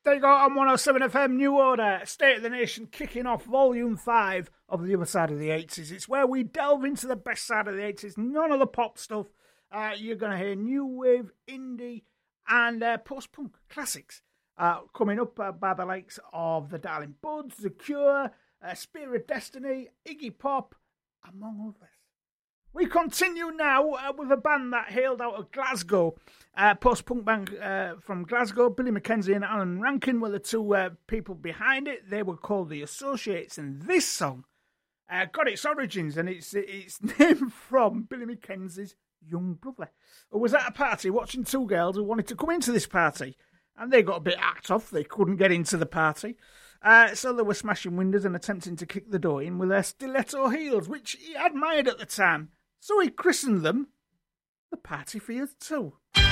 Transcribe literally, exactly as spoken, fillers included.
There you go on one oh seven F M, New Order, State of the Nation, kicking off Volume five of The Other Side of the eighties. It's where we delve into the best side of the eighties, none of the pop stuff. Uh, you're going to hear new wave, indie, and uh, post-punk classics uh, coming up uh, by the likes of the Darling Buds, The Cure, uh, Spear of Destiny, Iggy Pop, among others. We continue now uh, with a band that hailed out of Glasgow, uh, post-punk band uh, from Glasgow. Billy Mackenzie and Alan Rankin were the two uh, people behind it. They were called The Associates, and this song uh, got its origins, and it's it's named from Billy Mackenzie's young brother, who was at a party watching two girls who wanted to come into this party, and they got a bit act off. They couldn't get into the party. Uh, so they were smashing windows and attempting to kick the door in with their stiletto heels, which he admired at the time. So he christened them the Party Fears two.